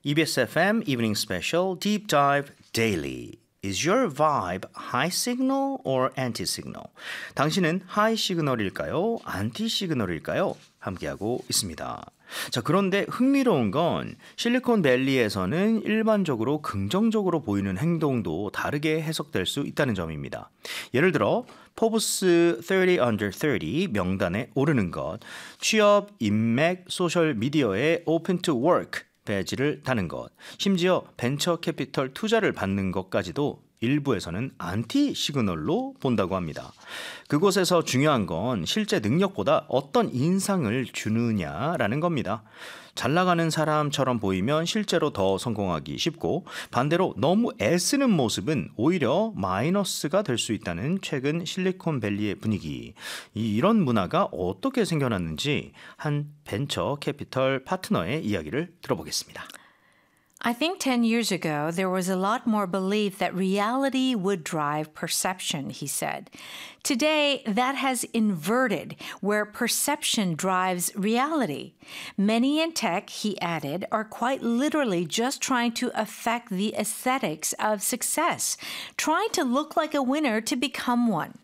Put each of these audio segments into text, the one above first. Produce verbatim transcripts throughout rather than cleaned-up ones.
이비에스 에프엠 Evening Special Deep Dive Daily. Is your vibe high signal or anti signal? 당신은 high 시그널일까요? anti 시그널일까요? 함께하고 있습니다. 자, 그런데 흥미로운 건 실리콘밸리에서는 일반적으로 긍정적으로 보이는 행동도 다르게 해석될 수 있다는 점입니다. 예를 들어 포브스 thirty under thirty 명단에 오르는 것, 취업, 인맥, 소셜 미디어에 open to work 배지를 다는 것, 심지어 벤처 캐피털 투자를 받는 것까지도 일부에서는 안티 시그널로 본다고 합니다. 그곳에서 중요한 건 실제 능력보다 어떤 인상을 주느냐라는 겁니다. 잘 나가는 사람처럼 보이면 실제로 더 성공하기 쉽고 반대로 너무 애쓰는 모습은 오히려 마이너스가 될 수 있다는 최근 실리콘밸리의 분위기. 이, 이런 문화가 어떻게 생겨났는지 한 벤처 캐피털 파트너의 이야기를 들어보겠습니다. I think ten years ago, there was a lot more belief that reality would drive perception, he said. Today, that has inverted, where perception drives reality. Many in tech, he added, are quite literally just trying to affect the aesthetics of success, trying to look like a winner to become one.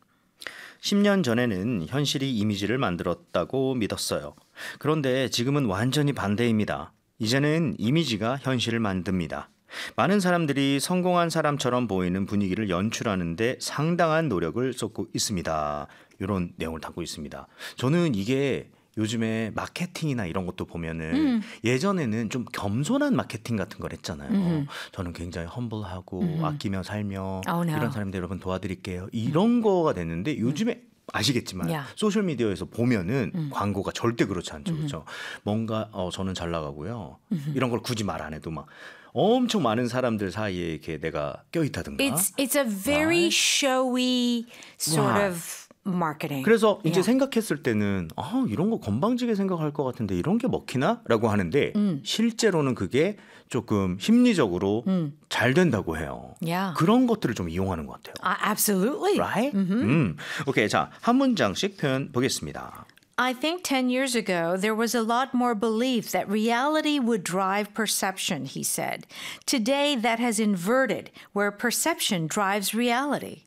십 년 전에는 현실이 이미지를 만들었다고 믿었어요. 그런데 지금은 완전히 반대입니다. 이제는 이미지가 현실을 만듭니다. 많은 사람들이 성공한 사람처럼 보이는 분위기를 연출하는데 상당한 노력을 쏟고 있습니다. 이런 내용을 담고 있습니다. 저는 이게 요즘에 마케팅이나 이런 것도 보면은 음. 예전에는 좀 겸손한 마케팅 같은 걸 했잖아요. 음. 저는 굉장히 험블하고 음. 아끼며 살며 oh, no. 이런 사람들 여러분 도와드릴게요. 이런 음. 거가 됐는데 요즘에 아시겠지만 yeah. 소셜미디어에서 보면은 음. 광고가 절대 그렇지 않죠. 음. 그렇죠? 뭔가 어, 저는 잘 나가고요. 음. 이런 걸 굳이 말 안 해도 막 엄청 많은 사람들 사이에 이렇게 내가 껴있다든가. It's, it's a very right? showy sort right. of marketing. 그래서 이제 yeah. 생각했을 때는 아, 이런 거 건방지게 생각할 것 같은데 이런 게 먹히나? 라고 하는데 음. 실제로는 그게 조금 심리적으로 음. 잘 된다고 해요. Yeah. 그런 것들을 좀 이용하는 것 같아요. Uh, absolutely. Right? Mm-hmm. 음. 오케이, 자, 한 문장씩 표현 보겠습니다. I think ten years ago, there was a lot more belief that reality would drive perception, he said. Today, that has inverted, where perception drives reality.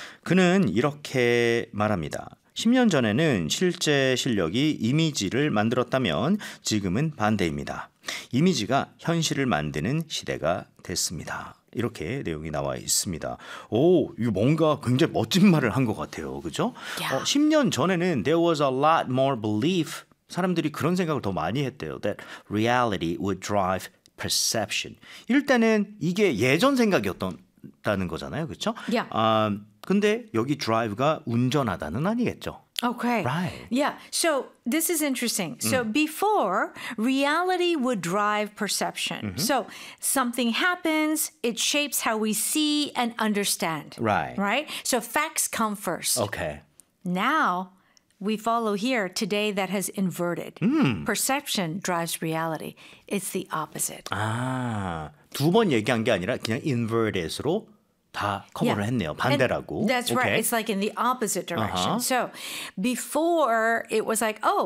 그는 이렇게 말합니다. 십 년 전에는 실제 실력이 이미지를 만들었다면 지금은 반대입니다. 이미지가 현실을 만드는 시대가 됐습니다. 이렇게 내용이 나와 있습니다. 오, 이거 뭔가 굉장히 멋진 말을 한 것 같아요. 그죠? Yeah. 어, 십 년 전에는 there was a lot more belief. 사람들이 그런 생각을 더 많이 했대요. That reality would drive perception. 일단은 이게 예전 생각이었다는 거잖아요. 그렇죠? Yeah. 아, 근데 여기 drive가 운전하다는 아니겠죠? Okay. Right. Yeah. So this is interesting. So mm. before, reality would drive perception. Mm-hmm. So something happens, it shapes how we see and understand. Right. Right? So facts come first. Okay. Now, we follow here today that has inverted. Mm. Perception drives reality. It's the opposite. 아, 두 번 얘기한 게 아니라 그냥 inverted으로 다 커버를 yeah. 했네요. 반대라고. And that's okay. right. It's like in the opposite direction. Uh-huh. So before it was like, oh,